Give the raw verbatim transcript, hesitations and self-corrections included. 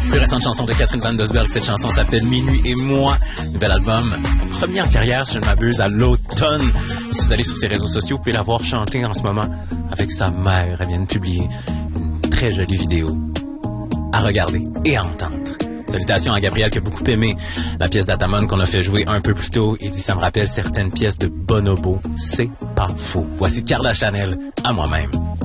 Plus récente chanson de Catherine Van Dosberg, cette chanson s'appelle Minuit et moi. Nouvel album, premier en carrière, si je ne m'abuse, à l'automne. Et si vous allez sur ses réseaux sociaux, vous pouvez la voir chanter en ce moment avec sa mère. Elle vient de publier une très jolie vidéo à regarder et à entendre. Salutations à Gabriel qui a beaucoup aimé la pièce d'Atamon qu'on a fait jouer un peu plus tôt. Il dit ça me rappelle certaines pièces de Bonobo. C'est pas faux. Voici Carla Chanel à moi-même.